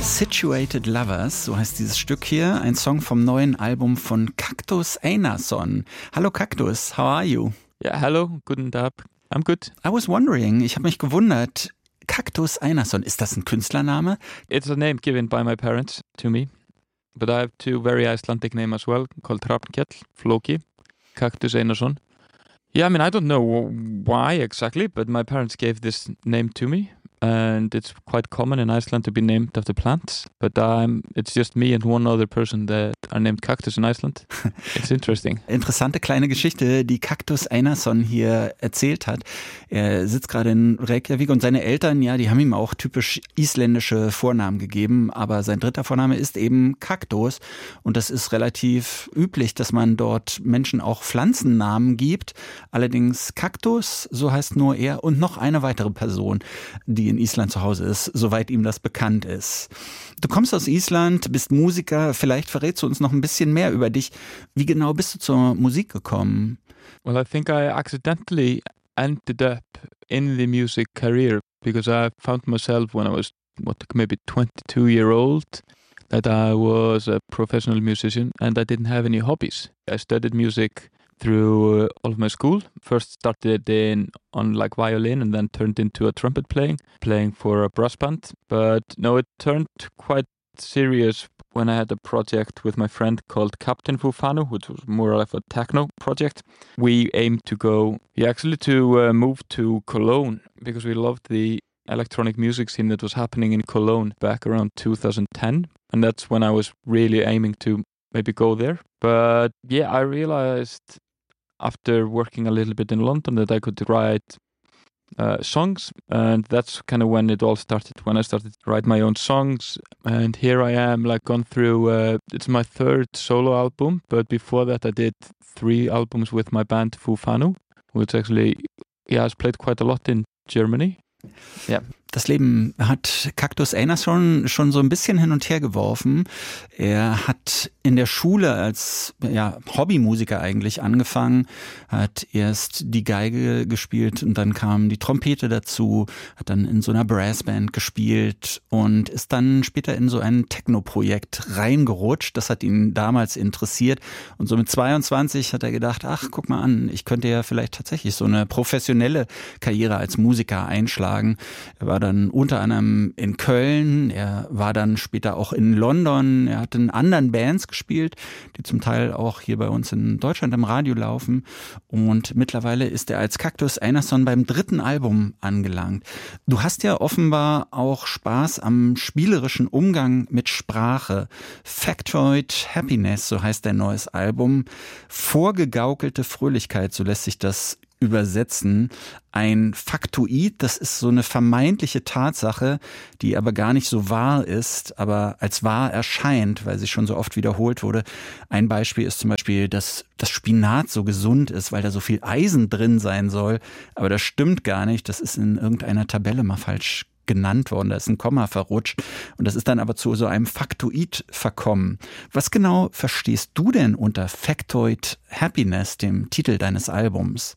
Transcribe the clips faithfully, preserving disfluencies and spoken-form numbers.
Situated Lovers, so heißt dieses Stück hier, ein Song vom neuen Album von Kaktus Einarsson. Hallo Kaktus, how are you? Ja, yeah, hello, guten Tag. I'm good. I was wondering, ich habe mich gewundert, Kaktus Einarsson, ist das ein Künstlername? It's a name given by my parents to me, but I have two very Icelandic names as well, called Hrafnkell, Floki, Kaktus Einarsson. Yeah, I mean, I don't know why exactly, but my parents gave this name to me. And it's quite common in Iceland to be named after plants, but um, it's just me and one other person that are named Cactus in Iceland. It's interesting. Interessante kleine Geschichte, die Kaktus Einarsson hier erzählt hat. Er sitzt gerade in Reykjavik und seine Eltern, ja, die haben ihm auch typisch isländische Vornamen gegeben, aber sein dritter Vorname ist eben Kaktus und das ist relativ üblich, dass man dort Menschen auch Pflanzennamen gibt. Allerdings Kaktus, so heißt nur er und noch eine weitere Person, die in Island zu Hause ist, soweit ihm das bekannt ist. Du kommst aus Island, bist Musiker, vielleicht verrätst du uns noch ein bisschen mehr über dich. Wie genau bist du zur Musik gekommen? Well, I think I accidentally ended up in the music career because I found myself when I was what maybe twenty-two year old that I was a professional musician and I didn't have any hobbies. I studied music through uh, all of my school. First started in on like violin and then turned into a trumpet playing, playing for a brass band. But no, it turned quite serious when I had a project with my friend called Captain Fufanu, which was more like a techno project. We aimed to go, yeah, actually to uh, move to Cologne because we loved the electronic music scene that was happening in Cologne back around two thousand ten. And that's when I was really aiming to maybe go there. But yeah, I realized after working a little bit in London that I could write uh, songs, and that's kind of when it all started, when I started to write my own songs. And here I am, like gone through, uh, it's my third solo album, but before that I did three albums with my band Fufanu, which actually, yeah, has played quite a lot in Germany. Yeah. Das Leben hat Kaktus Einarsson schon so ein bisschen hin und her geworfen. Er hat in der Schule als ja, Hobbymusiker eigentlich angefangen, hat erst die Geige gespielt und dann kam die Trompete dazu, hat dann in so einer Brassband gespielt und ist dann später in so ein Techno-Projekt reingerutscht. Das hat ihn damals interessiert und so mit zweiundzwanzig hat er gedacht, ach, guck mal an, ich könnte ja vielleicht tatsächlich so eine professionelle Karriere als Musiker einschlagen. Er war dann unter anderem in Köln, er war dann später auch in London, er hat in anderen Bands gespielt, die zum Teil auch hier bei uns in Deutschland im Radio laufen und mittlerweile ist er als Kaktus Einarsson beim dritten Album angelangt. Du hast ja offenbar auch Spaß am spielerischen Umgang mit Sprache. Factoid Happiness, so heißt dein neues Album. Vorgegaukelte Fröhlichkeit, so lässt sich das übersetzen. Ein Faktoid, das ist so eine vermeintliche Tatsache, die aber gar nicht so wahr ist, aber als wahr erscheint, weil sie schon so oft wiederholt wurde. Ein Beispiel ist zum Beispiel, dass das Spinat so gesund ist, weil da so viel Eisen drin sein soll, aber das stimmt gar nicht, das ist in irgendeiner Tabelle mal falsch genannt worden, da ist ein Komma verrutscht und das ist dann aber zu so einem Faktoid verkommen. Was genau verstehst du denn unter Factoid Happiness, dem Titel deines Albums?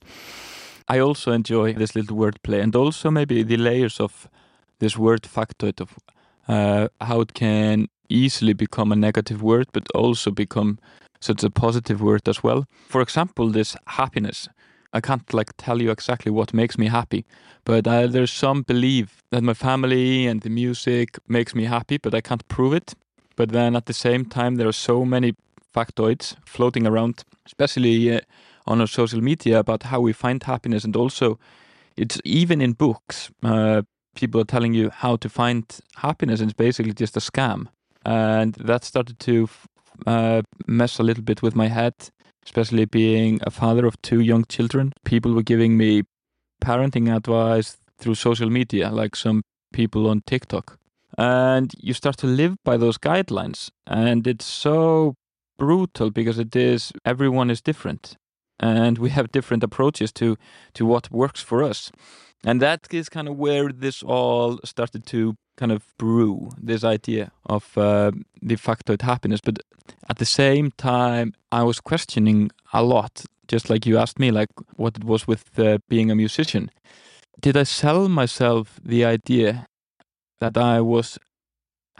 I also enjoy this little wordplay and also maybe the layers of this word factoid of uh, how it can easily become a negative word but also become such a positive word as well. For example, this happiness. I can't like tell you exactly what makes me happy, but uh, there's some belief that my family and the music makes me happy, but I can't prove it. But then at the same time, there are so many factoids floating around, especially uh, on our social media about how we find happiness. And also it's even in books, uh, people are telling you how to find happiness and it's basically just a scam. And that started to uh, mess a little bit with my head. Especially being a father of two young children. People were giving me parenting advice through social media, like some people on TikTok. And you start to live by those guidelines. And it's so brutal because it is, everyone is different. And we have different approaches to, to what works for us. And that is kind of where this all started to kind of brew, this idea of uh, the factoid happiness. But at the same time, I was questioning a lot, just like you asked me, like what it was with uh, being a musician. Did I sell myself the idea that I was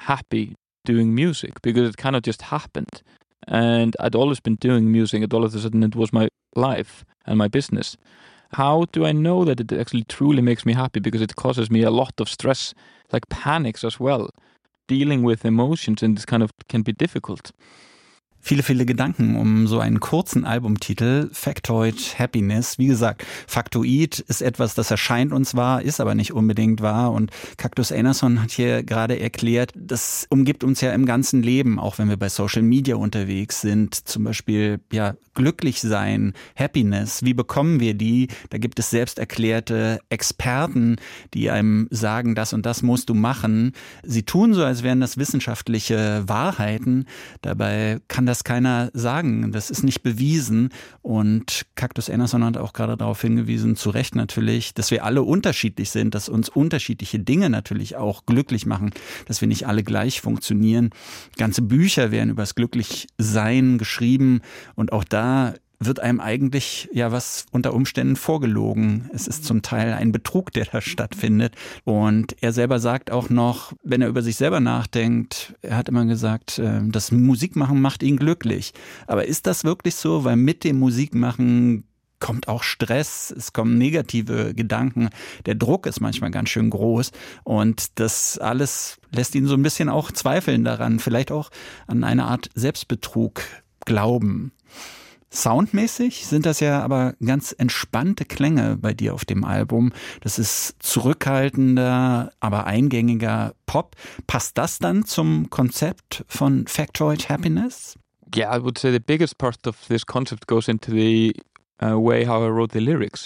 happy doing music because it kind of just happened. And I'd always been doing music, and all of a sudden it was my life and my business. How do I know that it actually truly makes me happy? Because it causes me a lot of stress, like panics as well. Dealing with emotions and this kind of can be difficult. Viele, viele Gedanken um so einen kurzen Albumtitel, Factoid Happiness. Wie gesagt, Faktoid ist etwas, das erscheint uns wahr, ist aber nicht unbedingt wahr. Und Cactus Einarsson hat hier gerade erklärt, das umgibt uns ja im ganzen Leben, auch wenn wir bei Social Media unterwegs sind. Zum Beispiel, ja, glücklich sein, Happiness. Wie bekommen wir die? Da gibt es selbst erklärte Experten, die einem sagen, das und das musst du machen. Sie tun so, als wären das wissenschaftliche Wahrheiten. Dabei kann das keiner sagen. Das ist nicht bewiesen. Und Cactus Einarsson hat auch gerade darauf hingewiesen, zu Recht natürlich, dass wir alle unterschiedlich sind, dass uns unterschiedliche Dinge natürlich auch glücklich machen, dass wir nicht alle gleich funktionieren. Ganze Bücher werden über das Glücklichsein geschrieben und auch da wird einem eigentlich ja was unter Umständen vorgelogen. Es ist zum Teil ein Betrug, der da stattfindet. Und er selber sagt auch noch, wenn er über sich selber nachdenkt, er hat immer gesagt, das Musikmachen macht ihn glücklich. Aber ist das wirklich so? Weil mit dem Musikmachen kommt auch Stress, es kommen negative Gedanken, der Druck ist manchmal ganz schön groß und das alles lässt ihn so ein bisschen auch zweifeln daran, vielleicht auch an eine Art Selbstbetrug glauben. Soundmäßig sind das ja aber ganz entspannte Klänge bei dir auf dem Album. Das ist zurückhaltender, aber eingängiger Pop. Passt das dann zum Konzept von Factoid Happiness? Yeah, I would say the biggest part of this concept goes into the uh, way how I wrote the lyrics.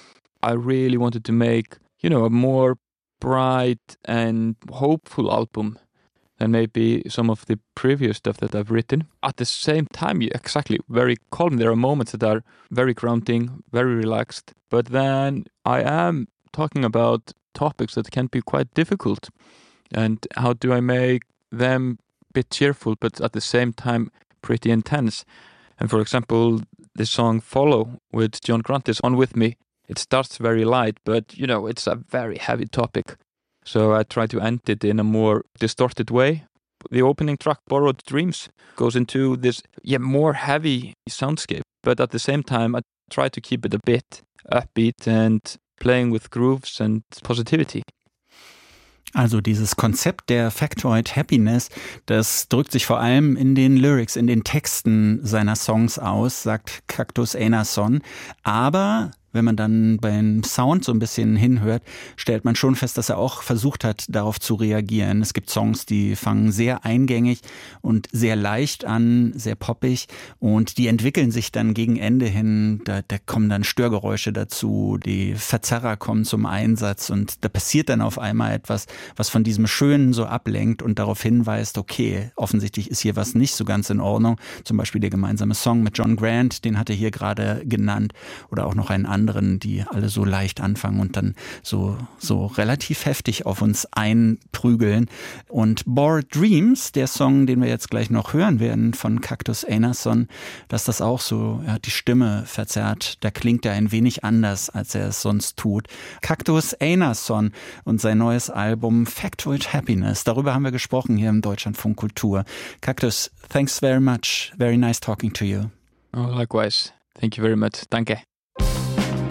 I really wanted to make, you know, a more bright and hopeful album than maybe some of the previous stuff that I've written. At the same time, exactly, very calm. There are moments that are very grounding, very relaxed. But then I am talking about topics that can be quite difficult. And how do I make them a bit cheerful, but at the same time pretty intense? And for example, the song Follow with John Grant is on with me. It starts very light, but, you know, it's a very heavy topic. So I try to end it in a more distorted way. The opening track, Borrowed Dreams, goes into this yeah more heavy soundscape. But at the same time, I try to keep it a bit upbeat and playing with grooves and positivity. Also dieses Konzept der Factoid Happiness, das drückt sich vor allem in den Lyrics, in den Texten seiner Songs aus, sagt Cactus Einarsson. Aber wenn man dann beim Sound so ein bisschen hinhört, stellt man schon fest, dass er auch versucht hat, darauf zu reagieren. Es gibt Songs, die fangen sehr eingängig und sehr leicht an, sehr poppig und die entwickeln sich dann gegen Ende hin, da, da kommen dann Störgeräusche dazu, die Verzerrer kommen zum Einsatz und da passiert dann auf einmal etwas, was von diesem Schönen so ablenkt und darauf hinweist, okay, offensichtlich ist hier was nicht so ganz in Ordnung. Zum Beispiel der gemeinsame Song mit John Grant, den hat er hier gerade genannt, oder auch noch einen anderen, die alle so leicht anfangen und dann so, so relativ heftig auf uns einprügeln. Und Borrowed Dreams, der Song, den wir jetzt gleich noch hören werden von Cactus Einarsson, dass das auch so, er hat die Stimme verzerrt, da klingt er ein wenig anders, als er es sonst tut. Cactus Einarsson und sein neues Album Factoid Happiness, darüber haben wir gesprochen hier im Deutschlandfunk Kultur. Cactus, thanks very much. Very nice talking to you. Oh, likewise. Thank you very much. Danke.